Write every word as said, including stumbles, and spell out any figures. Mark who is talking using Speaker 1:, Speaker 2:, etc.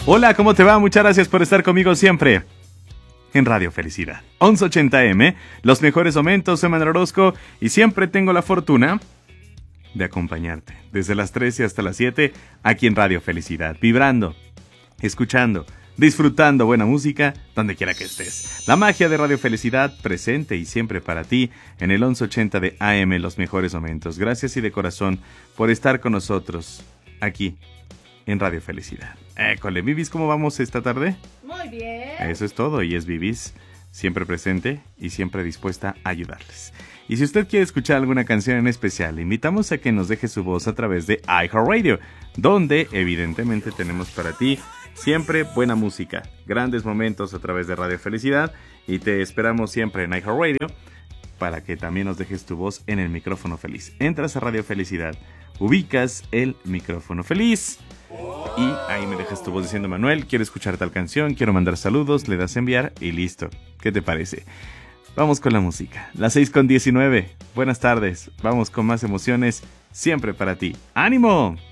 Speaker 1: Hola, ¿cómo te va? Muchas gracias por estar conmigo siempre en Radio Felicidad. once ochenta eme, los mejores momentos, soy Manuel Orozco y siempre tengo la fortuna de acompañarte desde las tres y hasta las siete aquí en Radio Felicidad, vibrando, escuchando, disfrutando buena música donde quiera que estés. La magia de Radio Felicidad presente y siempre para ti en el once ochenta de A M, los mejores momentos. Gracias y de corazón por estar con nosotros aquí en Radio Felicidad. École, Vivis, ¿cómo vamos esta tarde?
Speaker 2: Muy bien.
Speaker 1: Eso es todo, y es Vivis, siempre presente y siempre dispuesta a ayudarles. Y si usted quiere escuchar alguna canción en especial, le invitamos a que nos deje su voz a través de iHeartRadio, donde evidentemente tenemos para ti siempre buena música, grandes momentos a través de Radio Felicidad, y te esperamos siempre en iHeartRadio para que también nos dejes tu voz en el micrófono feliz. Entras a Radio Felicidad, ubicas el micrófono feliz y ahí me dejas tu voz diciendo: Manuel, quiero escuchar tal canción, quiero mandar saludos, le das a enviar y listo. ¿Qué te parece? Vamos con la música. Las seis con diecinueve. Buenas tardes. Vamos con más emociones siempre para ti. ¡Ánimo!